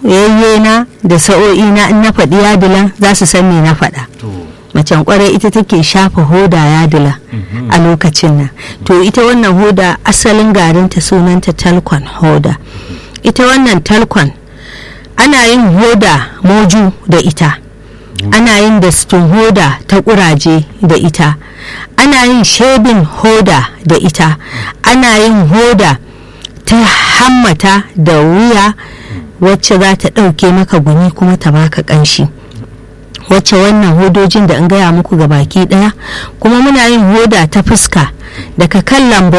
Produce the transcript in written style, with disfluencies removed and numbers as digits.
yayyena da sa'o'ina in na faɗi yadilan za su san me na faɗa. Macen kwarai ita take shafa hoda yadila a lokacin nan. To ita wannan hoda asalin garinta sunanta talkon hoda. Ita wannan talkon ana yin hoda moju da ita, ana yin dastin hoda ta kuraje da ita, ana yin shebin hoda da ita, ana yin hoda ta hammata da wuya wacce za ta ɗauke maka gumi kuma ta baka ƙanshi. Wacce wannan hodojin da an gaya muku ga baki ɗaya, kuma muna yin hoda ta fuska daga kan lambu